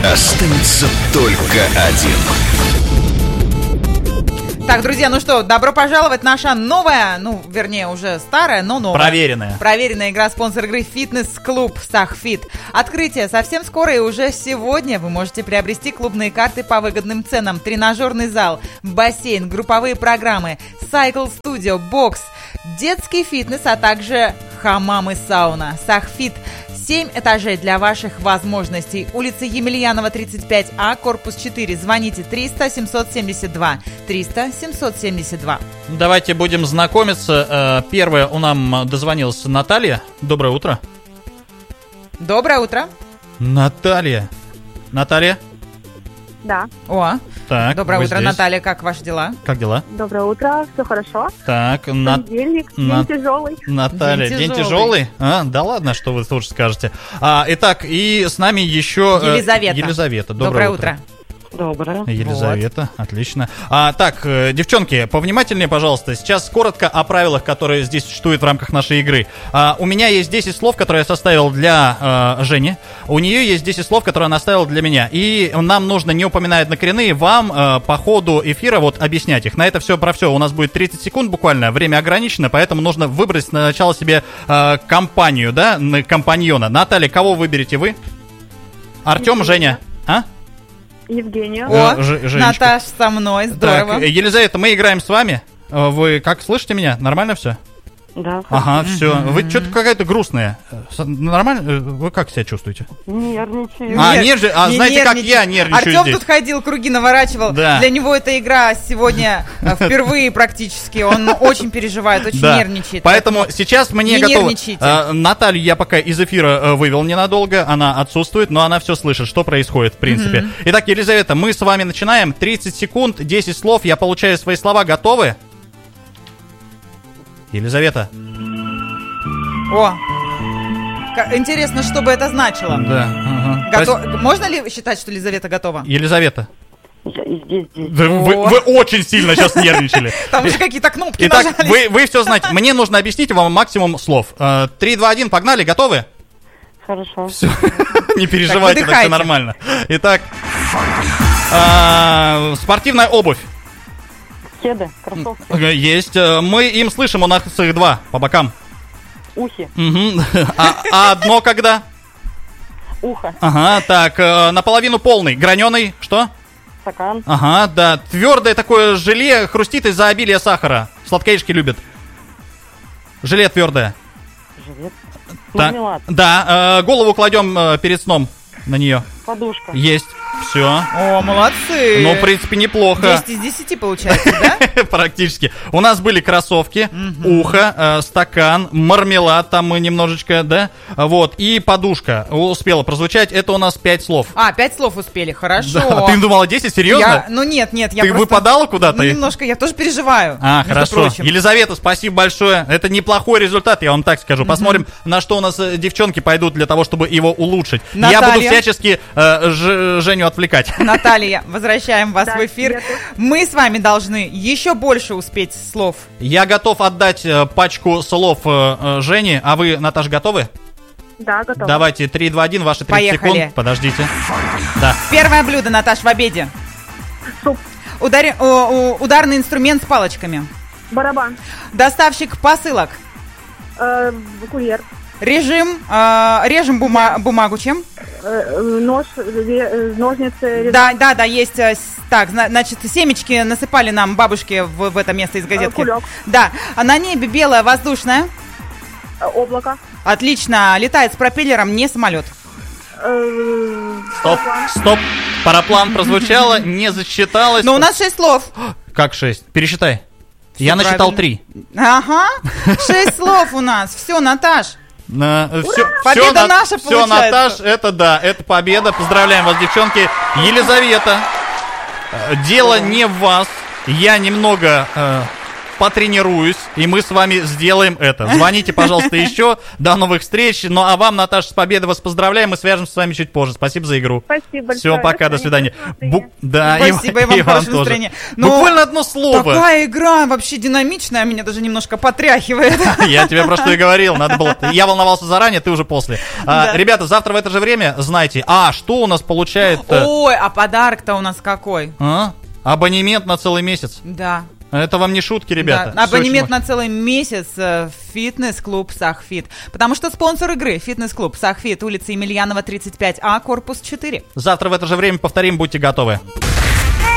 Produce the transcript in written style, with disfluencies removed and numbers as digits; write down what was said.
Останется только один. Так, друзья, ну что, добро пожаловать в наша новая, вернее, уже старая, но новая. Проверенная игра, спонсор игры «Фитнес-клуб Сахфит». Открытие совсем скоро, и уже сегодня вы можете приобрести клубные карты по выгодным ценам. Тренажерный зал, бассейн, групповые программы, сайкл-студио, бокс, детский фитнес, а также хамам и сауна. Сахфит. 7 этажей для ваших возможностей. Улица Емельянова, 35А, корпус 4. Звоните 300-772. 300-772. Давайте будем знакомиться. Первая у нам дозвонилась Наталья. Доброе утро. Доброе утро. Наталья. Да. О, так, доброе утро, здесь. Наталья, как ваши дела? Как дела? Доброе утро, все хорошо. Так, Понедельник, день тяжелый. Наталья, день тяжелый? Да ладно, что вы тоже скажете. Итак, и с нами еще Елизавета. Доброе утро. Доброе. Елизавета, отлично. Так, девчонки, повнимательнее, пожалуйста. Сейчас коротко о правилах, которые здесь существуют в рамках нашей игры. У меня есть 10 слов, которые я составил для Жени. У нее есть 10 слов, которые она оставила для меня. И нам нужно, не упоминая однокоренные, вам по ходу эфира объяснять их. На это все про все. У нас будет 30 секунд буквально, время ограничено, поэтому нужно выбрать сначала себе компанию, да, компаньона. Наталья, кого выберете вы? Артем, Женя? Евгения. О, Наташ со мной, здорово. Так, Елизавета, мы играем с вами. Вы как, слышите меня?Нормально все? Да. Ага, все. Вы что-то какая-то грустная. Нормально? Вы как себя чувствуете? Нервничаю. Знаете, как я нервничаю Артем здесь? тут ходил, круги наворачивал. Да. Для него эта игра сегодня впервые практически. Он очень переживает, очень нервничает. Поэтому сейчас мне готово. Нервничайте. Наталью я пока из эфира вывел ненадолго. Она отсутствует, но она все слышит, что происходит в принципе. Итак, Елизавета, мы с вами начинаем. 30 секунд, 10 слов. Я получаю свои слова. Готовы? Елизавета. О, интересно, что бы это значило. Да. Ага. Можно ли считать, что Елизавета готова? Елизавета. Здесь. Да, вы очень сильно сейчас нервничали. Там уже какие-то кнопки Итак, нажались. вы все знаете. Мне нужно объяснить вам максимум слов. 3, 2, 1, погнали, готовы? Хорошо. Все. Не переживайте, так все нормально. Итак, спортивная обувь. Кеды, кроссовки. Есть. Мы им слышим, у нас их 2 по бокам. Ухи. А одно когда? Ухо. Ага, так, наполовину полный. Граненый, что? Стакан. Ага, да. Твердое такое желе, хрустит из-за обилия сахара. Сладкоежки любят. Желе твердое. Жилет. Так, да, голову кладем перед сном на нее. Подушка. Есть. Все. О, молодцы. Ну, в принципе, неплохо. 10 из 10 получается, да? Практически. У нас были кроссовки, ухо, стакан, мармелад, там мы немножечко, да? Вот, и подушка успела прозвучать. Это у нас 5 слов. 5 слов успели, хорошо. Да. Ты думала 10, серьезно? Нет, я Ты просто... выпадала куда-то? Немножко, я тоже переживаю. Хорошо. Прочим. Елизавета, спасибо большое. Это неплохой результат, я вам так скажу. Посмотрим, на что у нас девчонки пойдут для того, чтобы его улучшить. Наталья. Я буду всячески Женю отвлекать. Наталья, возвращаем вас в эфир. Мы с вами должны еще больше успеть слов. Я готов отдать пачку слов Жене, а вы, Наташа, готовы? Да, готова. Давайте, 3, 2, 1, ваши 30 Поехали. секунд. Подождите. Да. Первое блюдо, Наташ, в обеде. Суп. Ударный инструмент с палочками. Барабан. Доставщик посылок. Курьер. Режим. Режем бумагу чем? Нож, ножницы. Да, есть. Так, значит, семечки насыпали нам бабушки в это место из газетки. Кулек. Да. А на небе белое воздушное. Облако. Отлично. Летает с пропеллером, не самолет. Стоп. Параплан прозвучало, не засчиталось. Но у нас 6 слов. Как 6? Пересчитай. Все Я насчитал правильно. 3. Ага. 6 слов у нас. Все, Наташ. Победа наша, все, получается. Наташ, это победа. Поздравляем вас, девчонки. Елизавета, дело не в вас. Я немного потренируюсь, и мы с вами сделаем это. Звоните, пожалуйста, еще. До новых встреч. Ну, а вам, Наташа, с победой вас поздравляем. Мы свяжемся с вами чуть позже. Спасибо за игру. Спасибо большое. Все, пока, до свидания. Да, спасибо, и вам хорошего настроения. Буквально одно слово. Такая игра вообще динамичная, меня даже немножко потряхивает. Я тебе про что и говорил. Надо было. Я волновался заранее, ты уже после. Ребята, завтра в это же время знайте. Что у нас получает... Ой, а подарок-то у нас какой? Абонемент на целый месяц. Да. Это вам не шутки, ребята. Да, абонемент на целый месяц в фитнес-клуб «Сахфит». Потому что спонсор игры — фитнес-клуб «Сахфит», улица Емельянова, 35А, корпус 4. Завтра в это же время повторим, будьте готовы.